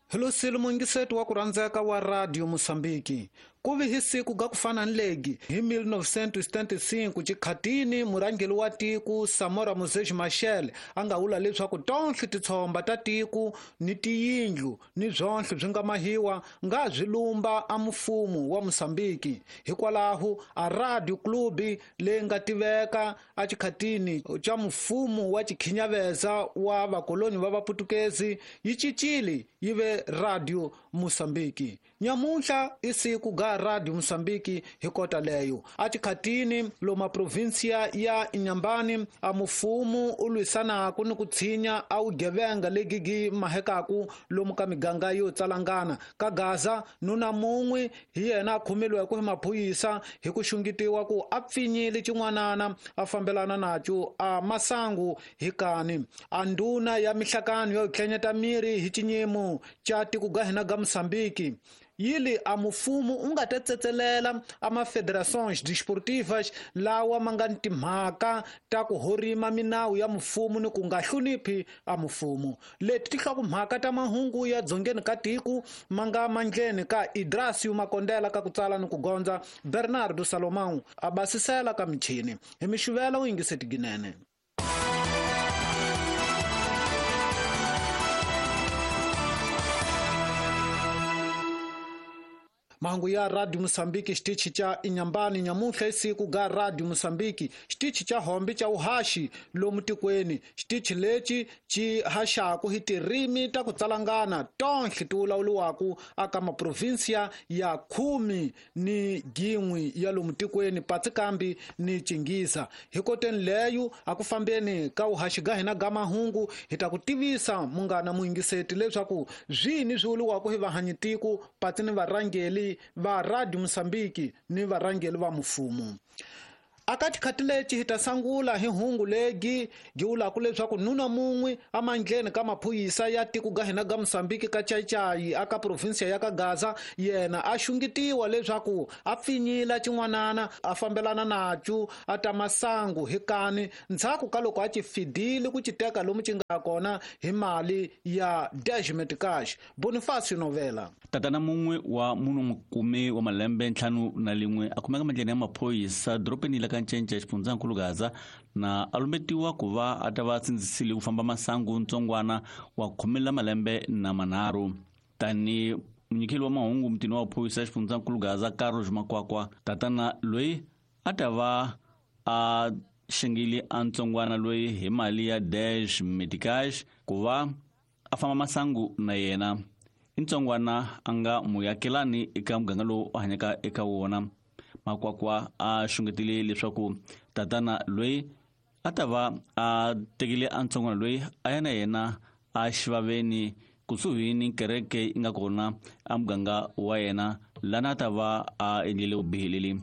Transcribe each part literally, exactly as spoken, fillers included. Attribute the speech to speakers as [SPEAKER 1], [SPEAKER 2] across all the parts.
[SPEAKER 1] Hello silo mungisetu wa kurandzeka wa Radio Mosambiki. Kuvi hi siku ga kufana nlegi hi mil novecentos e setenta e cinco chikhatini murangeli wa tiku Samora Moses Machel anga ula leswaku tonhle titshomba ta tiku ni tiyindlu ni zonhle byi nga mahiwa nga byi lumba a mufumu wa Mosambiki. Hikwalaho a Radio Club leyi nga tiveka a chikhatini cha mufumu wa chikhinyaveza wa vakoloni va vaputukezi yi cicile yive Radio Mosambiki. Nyamuntlha i siku ga Radio Mosambiki hi kota leyo a chikhatini loma provincia ya Inhambane a mufumu u lwisanaku ni ku tshinya a vugevenga legigi mahekaku lomu ka miganga yo tsalangana ka Gaza nuna mun'we hi yena a khomeliweke hi maphoyisa hi ku xungitiwa ku a pfinyile cin'wanana a fambelana naco a masangu hi kani a nduna ya mihlakano yo tlhenyeta miri hi cinyimo ca tiku ga hina ga Mosambiki yili a mufumu unga ta tsetselela a mafederações desportivas lawa manga timhaka ta ku horima minawu ya mufumu ni ku nga hloniphi a mufumu leti ti hlaku mhaka ta mahungu ya dzongeni ka tiku manga mandleni ka Idrasio Makondela ka ku tsala ni ku gondza Bernardo Salomão a basisela ka michini hi mixuvela u yingiseti ginene. Mahangu ya Radio Mosambiki xitichi cha Inhambane nyamuntlha siku ga Radio Mosambiki xitichi cha hombi cha uhashi lomu tikweni xitichi leci ci haxaku hi tirimi ta ku tsalangana tonhle ti wulawuliwaku aka maprovincia ya khumi ni gin'we ya lomu tikweni Patsikambi ni Cingisa hi koteni leyo a ku fambeni ka uhashi ga hina ga mahungu hi ta ku tivisa mungana muyingiseti leswaku zwini zwi wuliwaku hi vahanyitiku patsi ni varangeli va Radio Mosambiki ni varangeli va mufumu. Aka tikhati leci hi ta sangula hi hungu legi gi wulaku leswaku nuna mun'we a mandleni ka maphoyisa ya tiku ga hina ga Mosambiki ka Chaichai aka provincia ya ka Gaza yena a xungitiwa leswaku a pfinyila cin'wanana a fambelana nacu a ta masangu hi kani ndzhaku ka loko a ci fidile ku ci teka lomu ci nga kona hi mali ya Dashment Cash. Bonifacio Novela.
[SPEAKER 2] Tatana mun'we wa munhu mukumi wa malembe ntlhanu na lin'we a kumeka mandleni ya maphoyisa dropeni la Nchencha xifundzakulu Gaza na alumbetiwa ku va a ta va sindzisile ku famba masangu ntsongwana wa khomela malembe na manharu tani munyikeli wa mahungu mutini wa phoyisa xifundzakulu Gaza Carlos Makwakwa tatana loyi a ta va a xengile a ntsongwana loyi hi mali ya Dashment Cash ku va a famba masangu na yena ntsongwana a nga muyakelani eka muganga lowu a hanyaka eka wona. Makwakwa a xungetile leswaku tatana loyi a ta va a tekile a ntsongwana loyi a yana yena a xivaveni kusuhi ni kereke yi nga kona a muganga wa yena lana a ta va a endlile vubihileli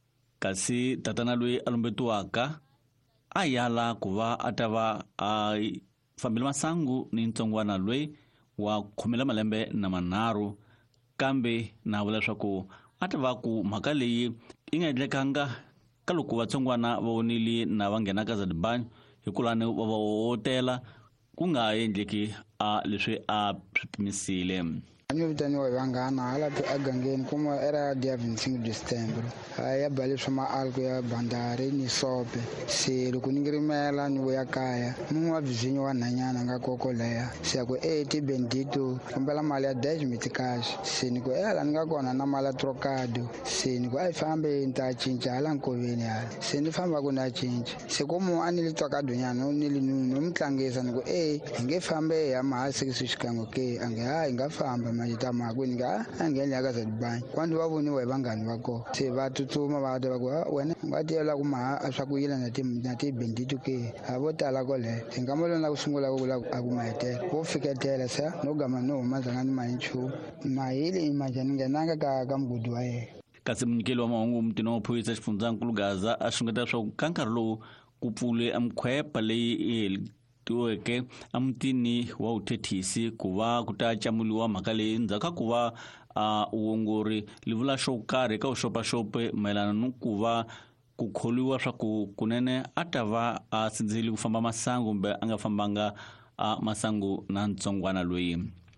[SPEAKER 2] kasi tatana loyi a lombetiwaka a yala ku va a ta va a fambile masangu ni ntsongwana loyi wa khomela malembe na manharu kambe na vula leswaku a ta va ku mhaka leyi yi nga endlekanga ka loko vatsongwana va vonile na va nghena ka Zadban hi kulani va va hotela ku nga endleki a leswi a swi pimisile.
[SPEAKER 3] Ani vitaniwa vangana hala agangeni kuma era dia vinte e cinco de setembro ya bale swa algo ya bandari ni sope se loko ningirimela ni ya kaya mun'wa vizinyo wa nhanyana nga kokoleya se ko e ti bendito kombela mali ya Dashment Cash se ni ko ela ninga kona na mali trocado se ni ko ai fambe nta cinca hala nkoveni hala se ni famba ku na cinca se ko mu anili toka dunyana ni linuno mtlangeza ni ko e nge fambe ya ma six xikango ke ange ha inga famba majitama kweninga angenya ka Zadban kwandi va voniwa hi vangani va ko se va tsutsuma va ta va ku wena va tiyela ku ma swa ku yila na ti na ti bendito ke a vo tala ko le hingamolo na ku sungula ku la a ku mahetela vo fiketela sa no gama no mazanga ni mainchu mahili imajani ngenanga ka ka mgudu wa yena.
[SPEAKER 2] Kasi munyikeli wa mahungu mutini wa phoyisa xifundzakulu Gaza a xungeta swa ka nkarhi lowu ku pfule amkhwepa leyi tiweke a mutini wa uthethisi ku va ku ta camuliwa mhaka leyi ndzhaka ku va a uongori li vula xo karhi eka uxopaxope mayelana no ku va ku kholiwa swa ku kunene a ta va a sindzile ku famba masangu kumbe a nga fambanga a masangu na ntsongwana loyi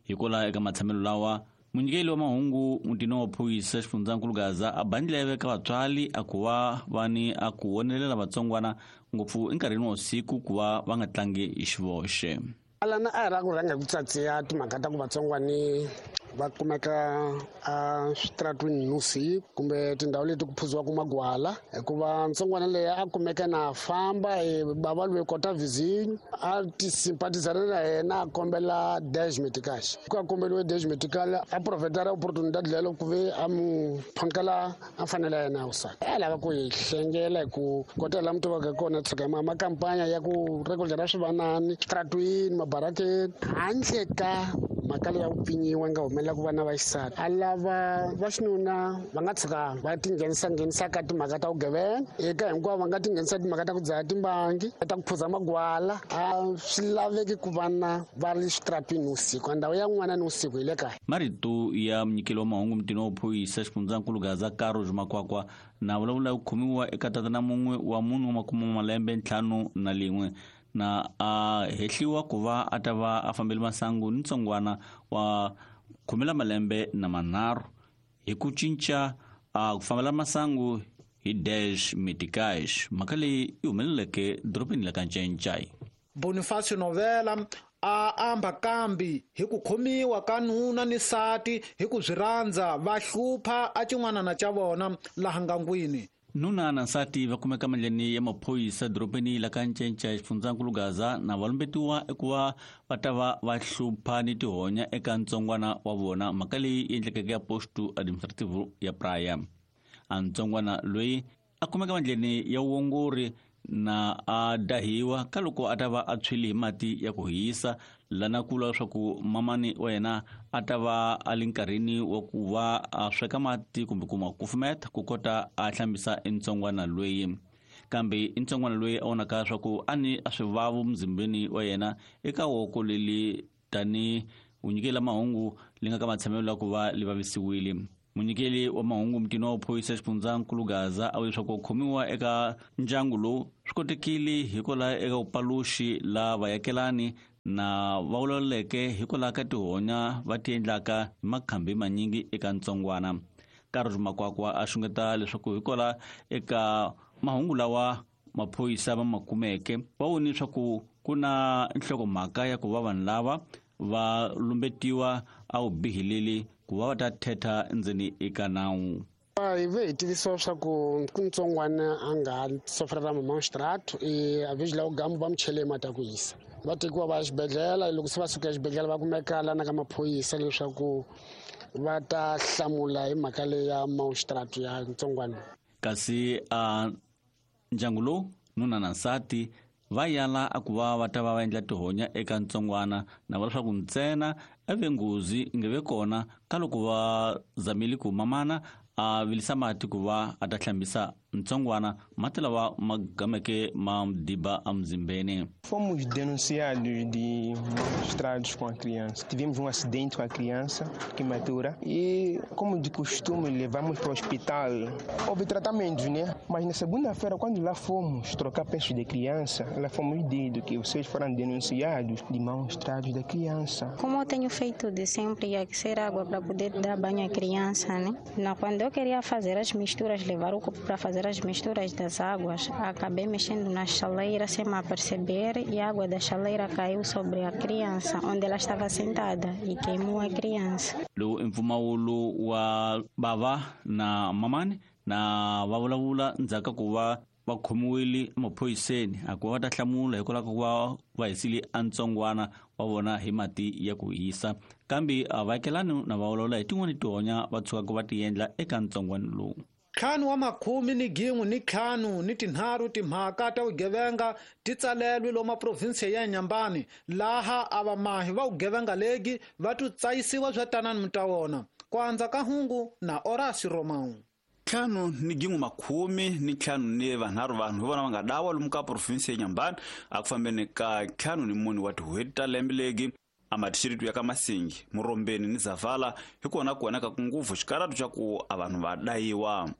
[SPEAKER 2] hikola eka matshamelo lawa munyikeli wa mahungu mutino wa phoyisa xifundzakulu Gaza a banjileve ka vatswali akuva vani a ku wonelela vatsongwana ngopfu enkarhini wa usiku kuva va nga tlangi hi xivoxe.
[SPEAKER 4] Alana a ra ku rhanga ku tsatsiya timhaka ta ku vatsongwani va kumeka a switratwini nusi kumbe tindhawu leti ku phuziwaka magwala hikuva ntsongwana leyi a kumeka na famba hi bava loyi kota vizinyo a tisimpatizana na yena a kombela Dash Medical ku a kombeliwe Dash Medical a profetara opportunity dlelo ku ve a mu phankala a fanele yena usa a lava ku hi hlengela hi ku kotela mutovaka kona tsaka ma kampanya ya ku regular swivanani stratwini mabarakeni handle ka makala ya upinyiwa nga humelela ku vana va xisati a lava va xinuna va nga tshuka va tinghenisa nghenisa ka timhaka ta vugevenga eka hinkwavo va nga tinghenisa timhaka ta ku dzaha timbangi ta ku phuza magwala a swi laveki ku vana va ri switratwini usiku a ndhawu ya n'wana ni usiku hi le kaya.
[SPEAKER 2] Marito ya munyikeli wa mahungu mutino wa phoyisa xifundzakulu Gaza Karol Makwakwa na vulavula ku khomiwa eka tatana mun'we wa munhu wa makume malembe ntlhanu na lin'we na a hehliwa ku va a ta va a fambeli masangu ni ntsongwana wa khumela malembe na manharhu hi ku cinca a ku fambela masangu hi Dash Medical. Mhaka leyi yi humeleleke dorobeni la ka Ncencai.
[SPEAKER 1] Bonifacio Novela a amba kambi hi ku khomiwa ka nuna ni sati hi ku byi rhandza va hlupha a cin'wanana ca vona laha ngangwini.
[SPEAKER 2] Nuna na nsati va kumeka maleni ya maphoyisa dorobeni la ka Ncencai xifundzakulu Gaza na va lombetiwa eku va va ta va va hlupha ni tihonya eka ntsongwana wa vona. Mhaka leyi yi endlekeke ya postu administrative ya Praia. A ntsongwana loyi a kumeka maleni ya uongori na a dahiwa ka loko a ta va a tshwile hi mati ya ku hisa lana kula leswaku mamani wa yena a ta va a li nkarhini wa ku va a sweka mati kumbe ku ma kufumeta ku kota a hlambisa ntsongwana loyi. Kambe ntsongwana loyi a vonaka leswaku a ni a swivavu mzimbeni wa yena eka woko leli tani unyikela mahungu li nga ka matshamelo ya ku va li vavisiwile. Munyikeli wa mahungu mutino wa phoyisa xifundzakulu Gaza a leswaku khomiwa eka ndyangu lowu swi kotekile hikola eka upaluxi la vayakelani na va vulavuleke hikola ka tihonya va ti endlaka hi makhambi manyingi eka ntsongwana. Karol Makwakwa a xungeta leswaku hikola eka mahungu lawa maphoyisa va makumeke va voni leswaku ku na nhlokomhaka ya ku va vanhu lava va lumbetiwa a vubihileli ku va va ta thetha endzeni eka nawu.
[SPEAKER 4] Hi ve hi tivisiwa swa ku ku ntsongwana a nga sofrera mamastrato a vhiki lawa gamu va mu chele mati ya ku hisa va tekiwa va exibedhlele loko se va suka exibedhlele va kumeka lana ka maphoyisa leswaku va ta hlamula hi mhaka leyi ya mamastrato ya ntsongwana.
[SPEAKER 2] Kasi a ndyangu lowu nuna na nsati va yala a ku va va ta va va endla tihonya eka ntsongwana na va leswaku ntsena eve nghozi nge ve kona ka loko va zamile ku mamana a vilisa mati ku va a ta hlambisa ntsongwana mati lawa ma gameke ma diba a mzimbeni.
[SPEAKER 5] Fomos denunciados de maus-tratos com a criança. Tivemos um acidente com a criança prematura e, como de costume, levamos para o hospital. Houve tratamentos, né? Mas na segunda-feira, quando lá fomos trocar peças de criança, lá fomos dito que vocês foram denunciados de maus-tratos da criança.
[SPEAKER 6] Como eu tenho feito de sempre, ia ser água para poder dar banho à criança, né? Na, quando eu queria fazer as misturas, levar o copo para fazer as misturas das águas, acabei mexendo na chaleira sem me aperceber e a água da chaleira caiu sobre a criança, onde ela estava sentada e queimou a criança.
[SPEAKER 2] Lo mfumawulo wa bava na mamani na vavulavula ndzhaka ku va va khomiwile maphoyiseni a ku va ta hlamula hikwalaho ku va va hisile a ntsongwana wa vona hi mati ya ku hisa. Kambe a vaakelani na va vulavula hi tin'wana tihonya va tshuka ku va ti endla eka ntsongwana lowu.
[SPEAKER 1] Ntlhanu wa makhumi ni gin'we ni ntlhanu ni tinharhu timhaka ta vugevenga ti tsalelwe lo maprovinsi ya Nyambani laha a vamahi va vugevenga legi va tutsayisiwa bya tanani muta wona. Kwanza ka hungu na Orasi Romão.
[SPEAKER 7] Ntlhanu ni gin'we makhumi ni ntlhanu ni vanharhu vanhu hi vona va nga dawa lomu ka provinsi ya Nyambani a ku fambeni ka ntlhanu ni mune wa tihweti ta lembe legi a madixiritu ya ka Masingi, Murombeni ni Zavala hi kona ku vonaka ku ngopfu xikaratu xa ku a vanhu va dayiwa.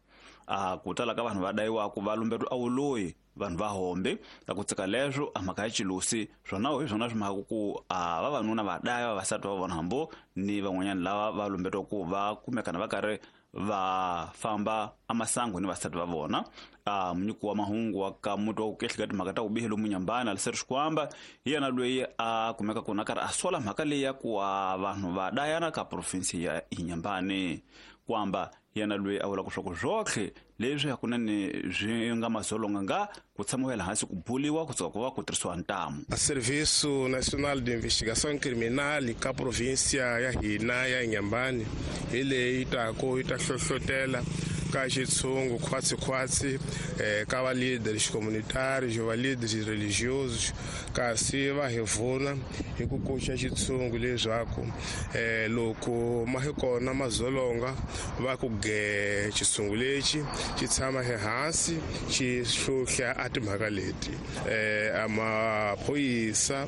[SPEAKER 7] a ku tala ka vanhu va dayiwaka va lumbetiwa a wuloyi vanhu va hombe a ku tsika leswo a mhaka ya cilusi swona hi swona swi mhaka ku a vavanuna va daya vavasati va vona hambo ni van'wanyana lava va lumbetiwa ku va kumekana va karhi va famba amasangu ni vasati va vona a munyiki wa mahungu wa ka muti wa ku kehla ka timhaka ta vubihi lomu Nyambani Aliseri Xikwamba hi yena loyi a kumeka kona karhi a sola mhaka leyi ya ku vanhu va dayana ka provinsi ya Nyambani kwamba yena loyi a vula ku swako zwotlhe leswi hakunene zwi nga mazolonga nga ku tshamiwela hansi ku buliwa ku tsoka ku va ku tirhisiwa ntamu.
[SPEAKER 8] A Serviço Nacional de Investigação Criminal ka província ya hina ya Nyambani hi leyi ta ko ita hlohlotela ka xitshungu khwatsi-khwatsi eh, ka valíderes comunitários, valíderes religiosos, kasi va hi pfuna hi ku koxa xitshungu leswaku eh, loko ma hi kona mazolonga va ku ge xitshungu lexi xi tshama ehansi xi hluhla a timhaka leti eh, a maphoyisa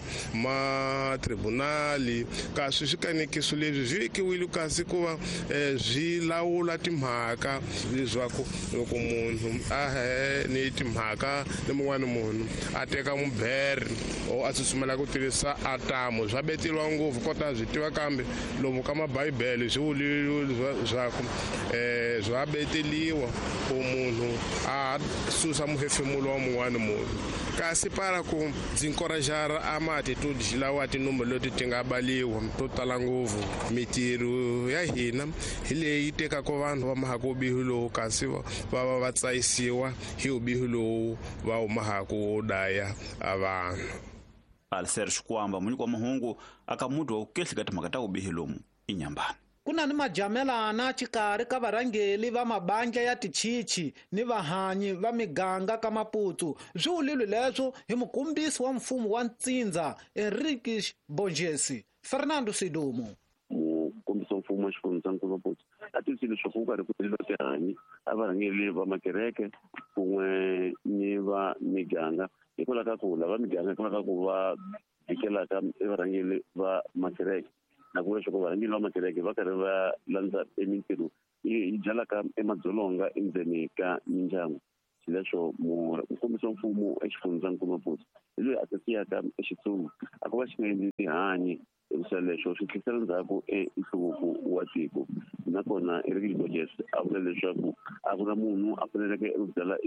[SPEAKER 8] ma tribunali kasi swi kanekiso leswi swi vekiwile kasi ku va eh, byi lawula timhaka leswaku loko munhu a he ni timhaka ni mun'wana munhu a teka mubere o a tsutsumela ku tirhisa atamu swa beteliwa ngopfu kota byi tiva kambe lomu ka mabhayibhele swi vuliwa leswaku eh swa beteliwa ku munhu a susa muhefemulo wa mun'wana munhu kasi para ku zinkorajara amatitude lawa tinumero leti ti nga baliwa to tala ngopfu mitirho ya hina hi leyi teka ko vanhu va mahako bihi lowu kasi va va va tsayisiwa hi ubihi lowu va humahako wo daya a vanhu.
[SPEAKER 7] Aliseri Xikwamba munyiki wa mahungu aka muti wa ku kehla ka timhaka ta vubihi lomu Nyambani.
[SPEAKER 1] Ku na ni majamelana xikarhi ka varhangeli va mabandla ya tichichi ni vahanyi va miganga ka Maputsu swi vulilwe leswo hi mukombisi wa mfumo wa Ntsindza Enrique Bonjesi. Fernando Sidumo
[SPEAKER 9] mukombisi wa mfumo wa xifundzankulu Maputsu a tisile leswaku ku karhi ku tirheliwa tihanyi a varhangeli va makereke kun'we ni va miganga hikwalaho ka ku lava miganga hikwalaho ka ku va fikelaka varhangeli va makereke na ku leswaku varhangeli va makereke va karhi va landza emintirho yi byalaka emadzolonga endzeni ka mindyangu xi leswo mukombisi wa mfumo exifundzankulu Maputsu hi loyi a tisiyaka exitsungu a ku va xi nga endli tihanyi ekusa leswo swi tlisela ndzhaku enhluvuko wa tiko nakona Enrique Bonjesi a vula leswaku a ku na munhu a faneleke ku byala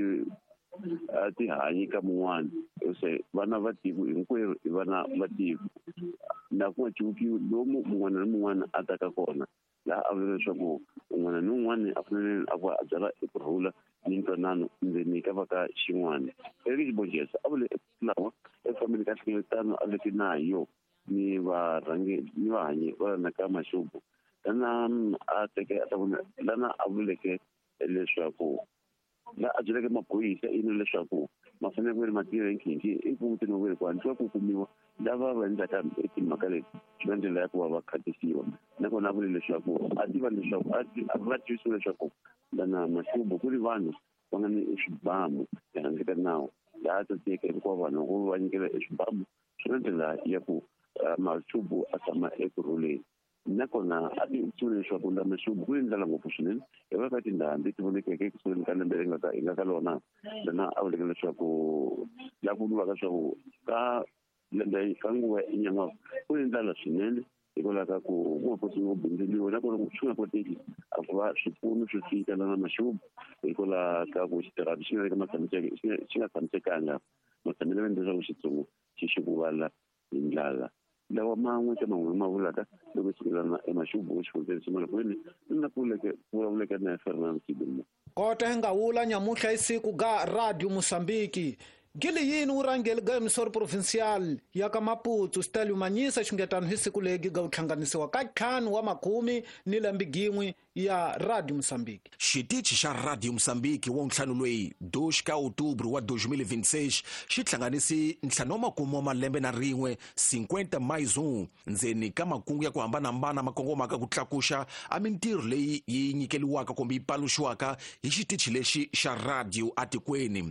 [SPEAKER 9] a tihanyi ka mun'wana se vana va tiko hinkwerhu i vana va tiko na ku nga civukiwi lomu mun'wana na mun'wana a taka kona laha a vula leswaku un'wana ni un'wana a fanele a va a byala ekurhula ni ntwanano ndzeni ka va ka xin'wana. Enrique Bonjesi a vule lawa efambeni ka nhlengeletano a leti na hi yo ni varhangeli ni vahanyi va na ka Maxubu lana a teke a ta vona lana a vuleke leswaku la a byeleke maphoyisa ino leswaku ma fanele ku ri matirha hinkhinchi emfunguteni wa ku hantiwa ku kumiwa lava va endlaka timhaka leti swi ndlela ya ku va va khatisiwa nakona a vule leswaku a tiva leswaku a va tivisiwa leswaku lana Maxubu ku ri vanhu va nga ni swibamu ehandle ka nawu laha ta teka hinkwavo vanhu ku va nyikela eswibamu swi ndlela ya ku Maxubu a tshama ekurhuleni nakona a ti tsule leswaku la Maxubu ku endlela ngopfu swinene hi va ka tindhambi ti vonekeke ekusuhani ka lembe ri nga ka hi nga ka lona lana a vuleke leswaku la ku vuriwaka leswaku ka lembe ka nguva inyama ku endlela swinene hikwalaho ka ku ku nga koti ngo bindzeliwa nakona swi nga koteki a ku va swipfuno swi fika lana Maxubu hikwalaho ka ku xitirhati xi nga le ka matshamiseke xi nga tshamisekanga matshamelo endla leswaku xitsongo xi xi kuvala hi ndlala lawa man'we ka man'we ma vulaka loko xikelana eMaxubu xifundzeni ximalakweni na kuleke vulavuleka na Fernando Sidumo.
[SPEAKER 1] Kota hi nga wula nyamuhla isiku ga Radio Mosambiki gili yini urangeli ga emisori provincial ya ka Maputsu Stelio Manyisa xingetano hi siku legi ga uthlanganisiwa ka ntlhanu wa makhumi ni lembe gin'we ya Radio Mosambiki.
[SPEAKER 10] Xitichi xa Radio Mosambiki wa ntlhanu loyi dois ka outubro wa dois mil e vinte e seis xi hlanganisi ntlhanu wa makumu wa malembe na rin'we cinquenta mais um ndzeni ka makungu ya ku hambanahambana makongomaka ku tlakuxa a mintirho leyi yi nyikeliwaka kumbe yi paluxiwaka hi xitichi lexi xa radio atikweni.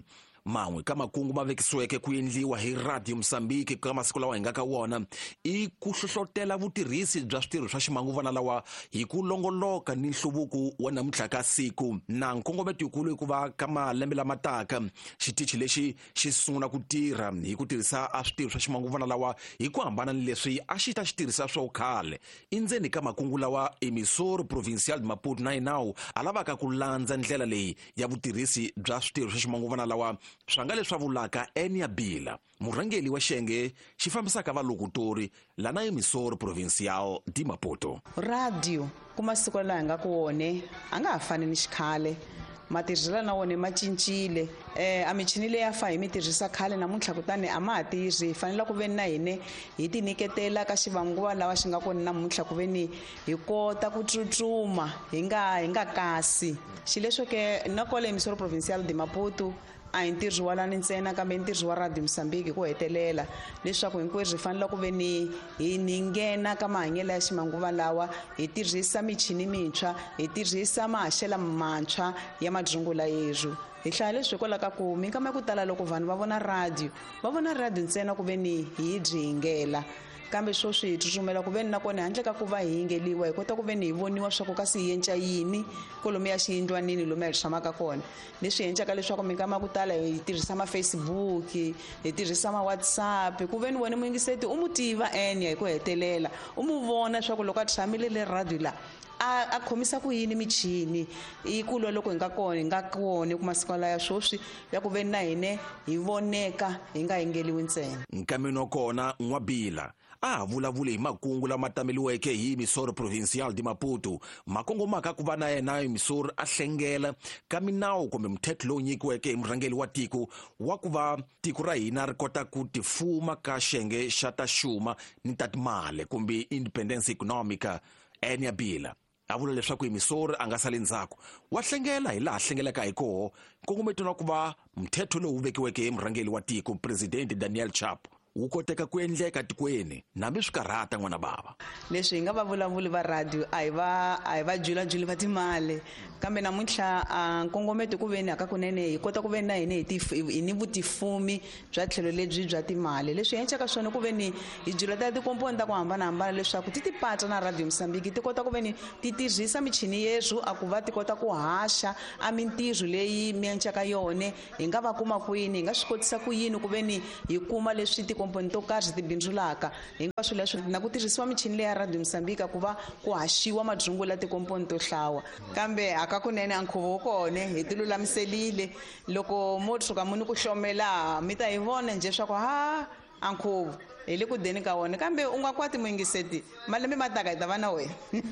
[SPEAKER 10] man'we ka makungu ma vekisiweke ku endliwa hi Radio Mozambique ka masiku lawa hi nga ka wona i ku hlohlotela vutirhisi bya switirho swa ximanguvana lawa hi ku longoloka ni nhluvuko wa namuntlha ka siku na nkongometo yikulu hikuva ka malembe lama taka xitichi lexi xi sungula ku tirha hi ku tirhisa a switirho swa ximanguvana lawa hi ku hambana ni leswi a xi ta xi tirhisa swo khale endzeni ka makungu lawa emisoro provincial de Maputo na inawu a lavaka ku landza ndlela leyi ya vutirhisi bya switirho swa ximanguvana lawa swa nga leswi vulaka Enia Bila murhangeli wa xiyenge xi fambisaka valokutori lana emisoro provincial de Maputo.
[SPEAKER 11] Radio ku masiku lawa nga ku wone a nga ha fani ni xikhale matirhiselo na wona ma cincile eh a michini leyi ya fa hi mi tirhisa khale namuntlha kutani a ma ha tirhi fanele ku veni na hine hi ti nyiketela ka xivanguva lawa xi nga kona namuntlha ku veni hi kota ku tsutsuma hi nga hi nga kasi xileswo ke na kwale emisoro provincial de Maputo a hi ntirho wa lani ntsena kambe ntirho wa Radio Mozambique ku hetelela leswaku hinkwerhu hi fanele ku veni hi nghena ka mahanyelo ya ximanguva lawa hi tirhisa michini mintshwa hi tirhisa mahaxela mantshwa ya madrungula yezu hi hlaya leswi hikola ka ku minkama ya ku tala loko vanhu va vona radio va vona radio ntsena ku veni hi byi yingela kambe swo swi hi tsutsumela ku veni nakona handle ka ku va hi yingeliwa hi kota ku veni hi voniwa swa ku kasi hi yenca yini kolomu ya xiyindlwanini lomu ya hi tshamaka kona leswi hi endlaka leswaku minkama ya ku tala hi tirhisa ma-Facebook hi tirhisa ma-WhatsApp ku veni wena muyingiseti u mu tiva Enia hi ku hetelela u mu vona swa ku loko a tshamile le radio la a a khomisa ku yini michini i kulo loko hi nga kona hi nga kona ku masiku lawa ya swoswi ya ku veni na hine hi voneka hi nga yingeliwi ntsena
[SPEAKER 10] nkamino kona N'wabila a vulavule hi makungu lama tameliweke hi misoro provincial de Maputo makongomaka ku va na yena emisoro a hlengela ka minawu kumbe mthetho lowu nyikiweke hi murhangeli wa tiko wa ku va tiko ra hina ri kota ku tifuma ka xiyenge xa ta xuma ni ta timali kumbe independence economica. Enia Bila a vula leswaku emisoro a nga sali ndzhaku wa hlengela hi laha hlengelaka hi koho nkongometo na ku va mthetho lowu vekiweke hi murhangeli wa tiko president Daniel Chapo wu koteka ku endleka tikweni nambe swi karhata n'wana bava
[SPEAKER 11] leswi hi nga va vulavuli va radio a hi va a hi va julanjuli va timali kambe namuntlha a nkongometo ku veni hakakunene hi kota ku veni na hina hi ni vutifumi bya tlhelo lebyi bya timali leswi hi endlaka swona ku veni hi jula ta tikomponi ta ku hambanahambana leswaku ti tipata na Radio Mozambique ti kota ku veni ti tirhisa michini yezu a ku va ti kota ku haxa a mintirho leyi mi endlaka yone hi nga va kuma kwini hi nga swi kotisa ku yini ku veni hi kuma leswi tikomponi to karhi ti bindzulaka hinkwaswo leswi na ku tirhisiwa michini leyi ya Radio Mozambique ku va ku haxiwa madrungula tikomponi to hlawa kambe hakakunene a nkhuvo wu kone hi ti lulamiselile loko mo tshuka muni ku hlomela mi ta hi vona nje swa ku ha a nkhuvo hi le ku deni ka wona kambe u nga kwati muyingiseti malembe mataka hi ta va na wena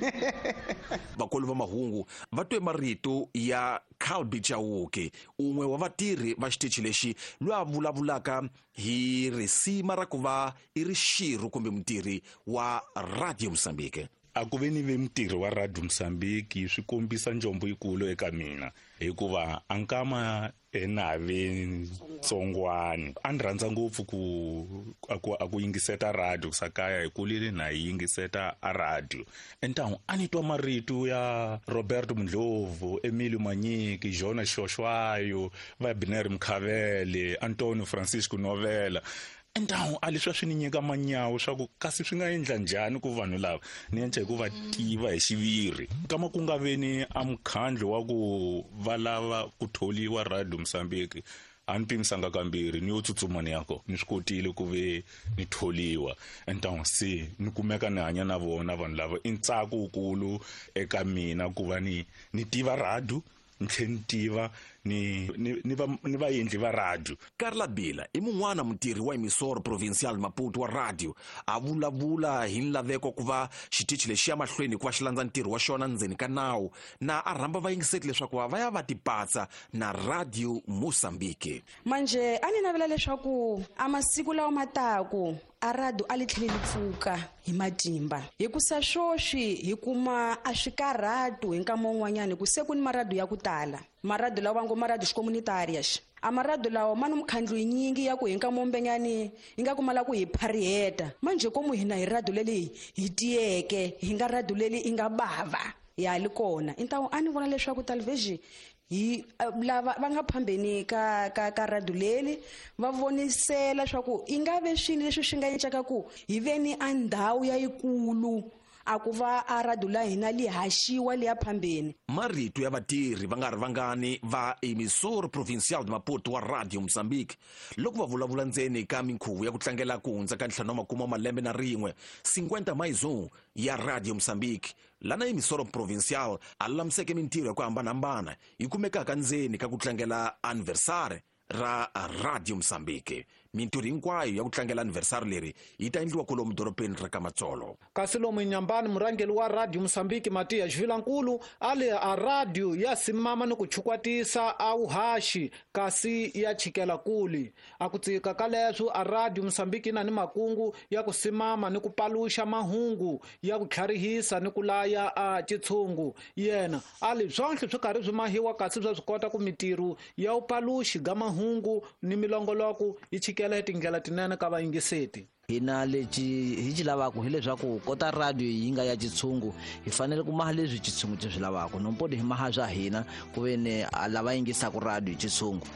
[SPEAKER 10] vakulu va mahungu va twe marito ya Calbi Chauke un'we wa vatirhi va xitichi lexi loyi a vulavulaka hi risima ra ku va i ri xirho kumbe mutirhi wa Radio Mozambique.
[SPEAKER 12] A ku veni ve mutirhi wa Radio Mozambique swi kombisa njombo yikulu eka mina hikuva a nkama enave tsongwani a ni rhandza ngopfu ku a ku yingiseta radio kusakaya hi kulile na hi yingiseta a radio entangu a ni twa marito ya Roberto Mndlovu, Emilio Manyiki, Jona Shoshwayo, va Bineri Mkhavele, Antonio Francisco Novela entangu a leswi swi ni nyika manyawu swa ku kasi swi nga endla njhani ku vanhu lava ni endla hi ku va tiva hi xiviri kama ku nga veni a mukhandlo wa ku va lava ku tholiwa Radio Mozambique a ni pimisanga kambirhi ni yo tsutsuma ni yako ni swi kotile ku ve ni tholiwa entangu se ni kumeka ni hanya na vona vanhu lava i ntsako wukulu eka mina ku va ni ni tiva radio ni tlhe ni tiva ni ni va ni vaendli va radio.
[SPEAKER 10] Carla Bila i mun'wana mutirhi wa emisoro provincial Maputo wa radio a vulavula hi nlaveko ku va xitichi lexi ya mahlweni ku va xi landza ntirho wa xona ndzeni ka nawu na a rhamba vayingiseti leswaku va ya va tipatsa na Radio Mozambique.
[SPEAKER 13] Manje a ni navela leswaku a masiku lawa mataku a radio a li tlheli li pfuka hi matimba hikusa swoswi hi kuma a swi karhatu hi nkama wun'wanyani ku se ku ni maradiyo ya ku tala maradiyo lawa ngo maradiyo xikomunitarias a maradiyo lawa ma ni mukhandlo yinyingi ya ku hi nkama wumbenyani hi nga kumala ku hi phariheta manje komu hina hi radiyo leli hi tiyeke hi nga radiyo leli i nga bava ya li kona intawu a ni vona leswaku television hi lava va nga phambeni ka ka ka radio leli va vonisela swa ku i nga ve swilo leswi swi nga endlaka ku hi veni a ndhawu ya yikulu a ku va a radio la hina li haxiwa li ya phambeni.
[SPEAKER 10] Marito ya vatirhi va nga ri vangani va emissora provincial de Maputo wa Radio Mozambique loko va vulavula ndzeni ka minkhuvo ya ku tlangela ku hundza ka ntlhanu wa makume wa malembe na rin'we cinquenta maizun ya Radio Mozambique lana emissora provincial a lulamiseke mintirho ya ku hambanahambana yi kumekaka ndzeni ka ku tlangela anniversary ra Radio Mozambique. Mintirho hinkwayo ya ku tlangela anniversary leri yi ta endliwa kolomu doropeni ra Kamatsolo.
[SPEAKER 1] Kasi lomu Nyambani murangeli wa Radio Mozambique Matias Vilankulu ali a radio ya simama ni ku chukwatisa a uhashi kasi ya chikela kuli a ku tsika ka leswo a Radio Mozambique na ni makungu ya ku simama ni ku palusha mahungu ya ku tlharihisa ni ku laya a chitshungu yena ali zonke swi karhi swi mahiwa kasi swi kota ku mintirho ya upalushi ga mahungu ni milongoloko yi chikela tingela tinene ka vaingiseti.
[SPEAKER 14] Hina leci hi ci lavaka hi leswaku kota radio yi nga ya chitshungu hi fanele ku maha leswi chitshungu swi lavaka nompodi hi maha swa hina ku veni lava yingisaka radio hi chitshungu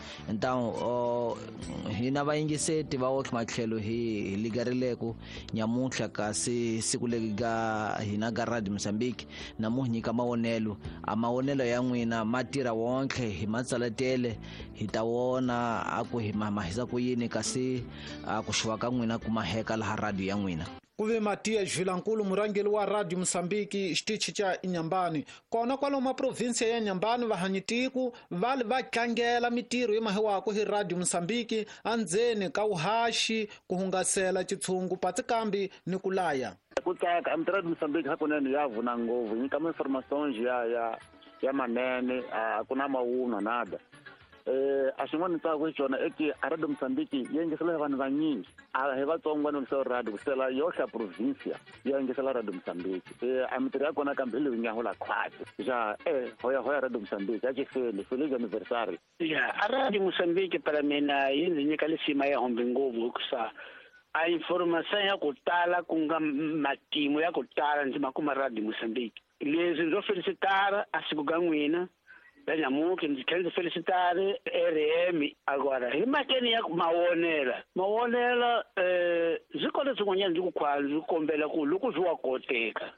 [SPEAKER 14] então hina vayingiseti va otlhe matlhelo hi ligarileko nyamuntlha kasi siku leki ga hina ga Radio Mozambique na mu nyika mawonelo a mawonelo ya n'wina ma tirha wontlhe hi matsaletele hi ta wona a ku hi mahisa ku yini kasi a ku shuwa ka n'wina ku mahe ka laha radio ya n'wina.
[SPEAKER 1] Kuve Matias Vilankulu murangeli wa Radio Mozambique xitichi cha Nyambani kona kwalo ma province ya Nyambani vahanyitiku vale va tlangela mitirho yi mahiwako hi Radio Mozambique andzeni ka uhashi ku hungasela chitshungu patikambi ni kulaya
[SPEAKER 15] ku tsaka am Radio Mozambique hakunene ya vuna ngovu nyika information ya ya ya manene kuna mauna nada eh asingwani tsa ku chona eki Radio Mozambique yengisela vanhu vanyingi a he vatsongo no seo radio kusela yohla provincia yengisela Radio Mozambique eh amitiri ya kona kambili vinyahola khwati ja eh hoya hoya Radio Mozambique ya chifele feliz anniversary
[SPEAKER 16] ya Radio Mozambique para mina yinzi nyika lesima ya hombe ngovu kusa a information ya ku tala ku nga matimo ya ku tala ndzima kuma Radio Mozambique leswi ndzo felicitara a siku ga n'wina Nyamuke ndzi khenze felicitare R M agora hi makeni ya mawonela mawonela eh zikole swin'wanyana ndzi ku khwala ndzi kombela ku loko zwi wa koteka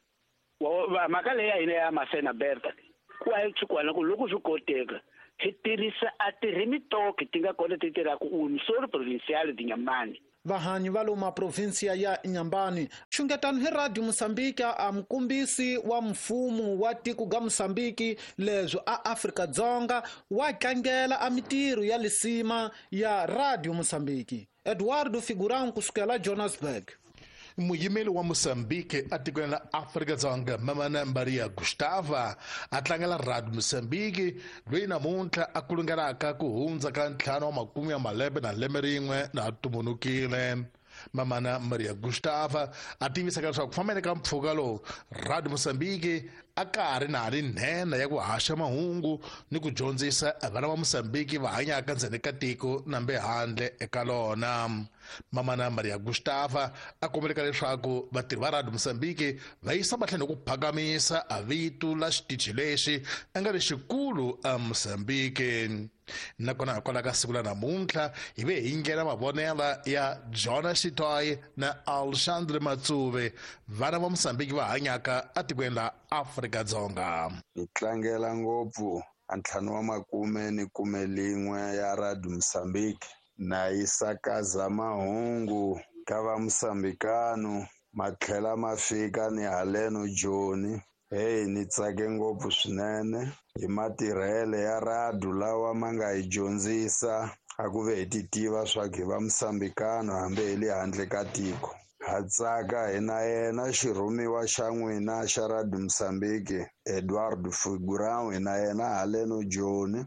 [SPEAKER 16] wa makale ya ine ya Masena Berta ku a chikwana ku loko zwi koteka hi tirhisa a tirhimi toki tinga kona titira ku unisoro provincial di Nyambani
[SPEAKER 1] vahanyi va loma provincia ya Nyambani xungetano hi Radio Mozambique a mkumbisi wa mfumo wa tiko ga Mozambique leswo a Afrika-Dzonga wa tlangela a mitirho ya lisima ya Radio Mozambique. Eduardo Figurão kusukela Johannesburg.
[SPEAKER 17] Muyimeli wa Mozambique atikweni la Afrika-Dzonga Mamana Maria Gustava atlangela Radio Mozambique loyi namuntlha a kulungelaka ku hundza ka ntlhanu wa makume ya malembe na lembe rin'we na tumbunukile. Mamana Maria Gustava a tivisaka leswaku ku fambeni ka mpfhuka lowu Radio Mozambique a ka ri na ri nhena ya ku haxa mahungu ni ku dyondzisa vana va Mozambique va hanyaka ndzeni ka tiko nambe handle eka lona. Mamana Maria Gustava a kombeleka leswaku vatirhi va Radio Mozambique va yisa mahlweni ku phakamisa a vito la xitichi lexi a nga ri xikulu a Mozambique. Nakona hikwalaho ka siku la namuntlha hi ve hi nghena mavonela ya Jonas Chitoy na Alexandre Matsuve vana va Mozambique va hanyaka atikweni la Afrika-Dzonga.
[SPEAKER 18] Hi tlangela ngopfu a ntlhanu wa makume ni kume lin'we ya Radio Mozambique na yisakaza mahungu ka va Mosambikano matlhela ma fika ni haleno Joni. Hey, ni tsake ngopfu swinene hi matirhele ya radio lawa ma nga hi dyondzisa a ku ve hi ti tiva swa ku hi va Mosambikano hambi hi le handle ka tiko. Ha tsaka hi na yena xirhumiwa xa n'wina xa Radio Mozambique Eduardo Figurão hi na yena haleno Joni.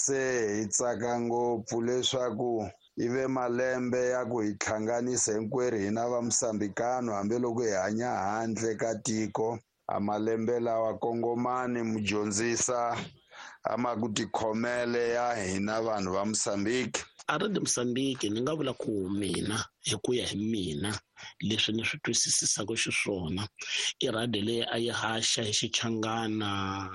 [SPEAKER 18] Se hi tsaka ngopfu leswaku ive malembe ya ku hi hlanganisa hinkwerhu hina va Mosambikano hambi loko hi hanya handle ka tiko. A malembe lawa kongomani mudyondzisa ama ku tikhomele ya hina vanhu va Mozambique
[SPEAKER 15] a Radio Mozambique ni nga vula ku mina hi ku ya hi mina leswi ni swi twisisaka xiswona i radio leyi a yi haxa hi Xichangana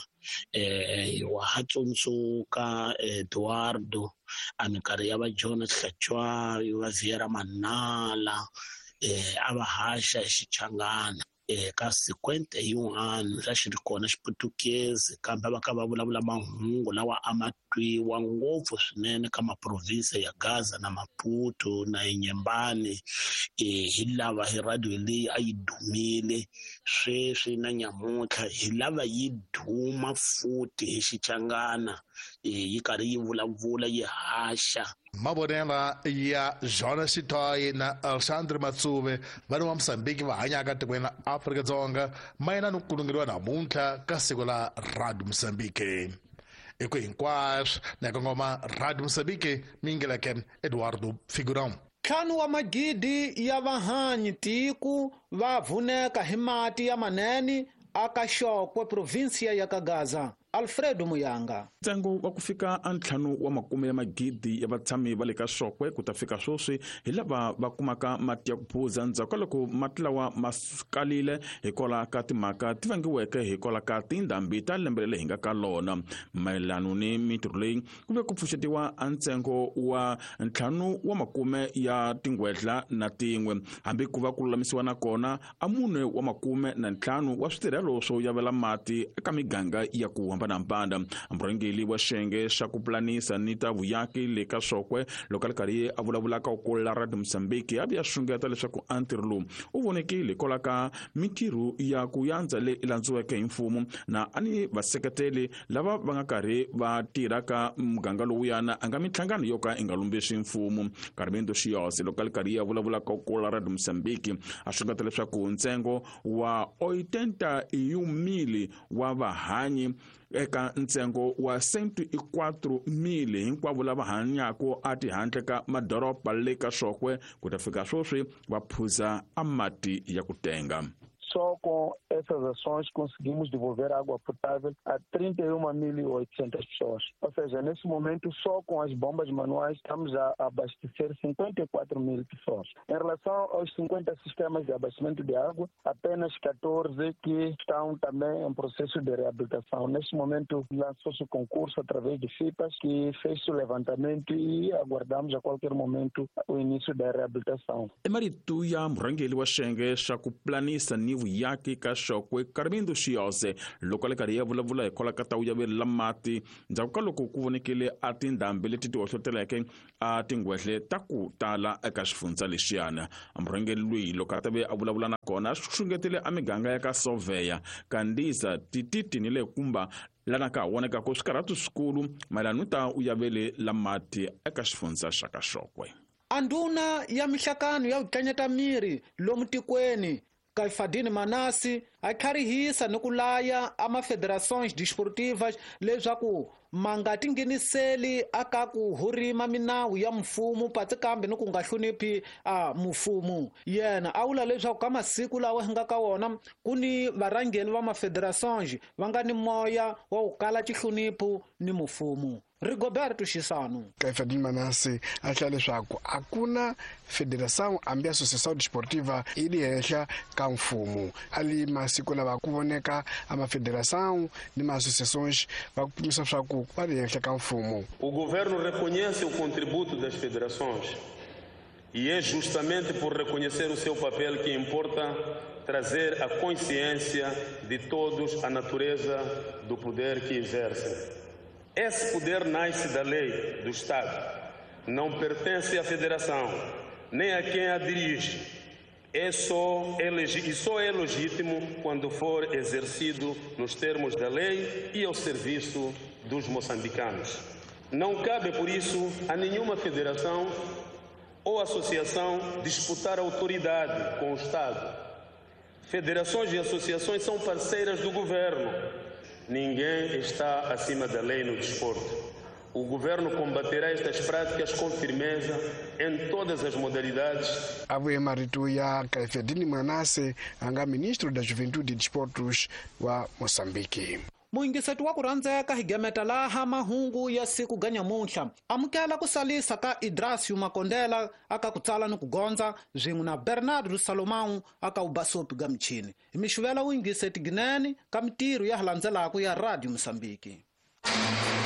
[SPEAKER 15] eh wa Hatsundzuka Eduardo a minkarhi ya va John Hlachwa va Viera Manala eh a va haxa hi Xichangana eh ka cinquenta e um anos a xi ri kona Xiputukezi kambe va ka va vulavula mahungu lawa a ma twiwa ngopfu swinene ka maprovinsi ya Gaza na Maputo na Inyembane eh hi lava hi radio leyi a yi dumile sweswi na nyamutlha hi lava yi duma futhi hi Xichangana eh yi karhi yi vulavula yi haxa.
[SPEAKER 17] Mavonela ya Jonas Sitoyi na Alexandre Matsuve vanhu va Mozambique va hanyaka tikweni la Afrika-Dzonga mayelana no kulungeriwa namuntlha ka siku la Radio Mozambique. Eko hinkwaswo na kongoma Radio Mozambique mingeleke Eduardo Figurão.
[SPEAKER 1] Ntlhanu wa magidi ya vahanyi tiku va vhuneka hi mati ya manene aka Xokwe provinsia ya Gaza. Alfredo Muyanga.
[SPEAKER 19] Ntsengo wa ku fika ntlhanu wa makume ya magidi ya vatshami va le ka Xokwe ku ta fika swoswi hi lava va kumaka mati ya ku phuza ndzhaku ka loko mati lawa ma kalile hikola ka timhaka ti vangiweke hikola ka tindhambi ta lembe le hinga ka lona. Mayelano ni mitirho leyi ku ve ku pfuxetiwa ntsengo wa ntlhanu wa makume ya tingwetla na tin'we hambi ku va ku lulamisiwa na kona a mune wa makume na ntlhanu wa switirhelo swo yavela mati eka miganga ya ku hambana. Murhangeri wa xiyenge xa ku pulanisa ni ta vuyaki le ka Xokwe loko a karhi a vulavulaka ku la Radio Mozambique a ya xungeta leswaku antirho lowu u vonekile kola ka mitirho ya ku yandza le ilandziweke hi mfumo na ani vaseketeli lava va nga karhi va tirha ka muganga lowuyana a nga mitlhangano yo ka i nga lumbexi mfumo. Carmendo Xiyose loko a karhi a vulavulaka ku la Radio Mozambique a xungeta leswaku ntsengo wa oitenta e um mili wa vahanyi eka ntsengo wa cento e quatro mili hinkwavo lava hanyako a tihandle ka madoroba le ka Xokwe ku ta fika swoswi va phuza a mati ya ku tenga.
[SPEAKER 20] Só com essas ações conseguimos devolver água potável a trinta e uma mil e oitocentas pessoas. Ou seja, nesse momento, só com as bombas manuais estamos a abastecer cinquenta e quatro mil pessoas. Em relação aos cinquenta sistemas de abastecimento de água, apenas catorze que estão também em processo de reabilitação. Neste momento, lançou-se o concurso através de FIPAS, que fez o levantamento e aguardamos a qualquer momento o início da reabilitação.
[SPEAKER 19] Emaritu ya murhangeri wa xiyenge xa ku planisa ni vuyaki ka Xokwe Carmendo Xiyose loko le karhi ya vulavula hikola ka ta vuyavelela mati ndzhaku ka loko ku vonekile a tindhambi leti ti hohloteleke a tingwehle ta ku tala eka xifundza lexiyana. Murhangeri loyi loko a ta ve a vulavula na kona a xungetile a miganga ya ka Soveya, Kandisa, Tititi ni le Kumba lana ka woneka ko swikarhatu swikulu mayelana ta uyavele la mati eka xifundza xa ka Xokwe.
[SPEAKER 1] Anduna ya mihlakano ya utlanyeta miri lomu tikweni Caifadine Manasi a kharihisa ni ku laya ama federações desportivas leswaku manga tingeniseli aka ku hurima minawu ya mfumo patsi kambe ni ku nga hloniphi a mfumo. Yena a vula leswaku ka masiku lawa hi nga ka wona ku ni varhangeli va mafederações va nga ni moya wa ku kala tihlonipho ni mfumo. Rigoberto Xisano.
[SPEAKER 21] Caifadine Manasi a hlaya leswaku a ku na federação ambi associação desportiva yi ri henhla ka mfumo. Ali masiku lawa ku voneka a mafederação ni maassociações va ku kumisa swaku va ri henhla ka mfumo.
[SPEAKER 22] O governo reconhece o contributo das federações e é justamente por reconhecer o seu papel que importa trazer a consciência de todos a natureza do poder que exercem. Esse poder nasce da lei do Estado, não pertence à federação, nem a quem a dirige. É só, é legi- e só é legítimo quando for exercido nos termos da lei e ao serviço dos moçambicanos. Não cabe, por isso, a nenhuma federação ou associação disputar autoridade com o Estado. Federações e associações são parceiras do governo. Ninguém está acima da lei no desporto. O governo combaterá estas práticas com firmeza em todas as modalidades.
[SPEAKER 21] Avuye maritu ya Caifadine Manase anga ministro da Juventude e Desportos wa Moçambique.
[SPEAKER 1] muingiseti wa ku rhandzeka hi gemeta laha mahungu ya siku ganyamuhla amukela ku salisa ka Idrasio Makondela aka ku tsala ni ku gondza bzwin'we na Bernardo Salomão aka ubasopi ga michini hi mixuvela uingiseti ginene ka mitirho ya hilandzelaka ya Radio Mosambiki.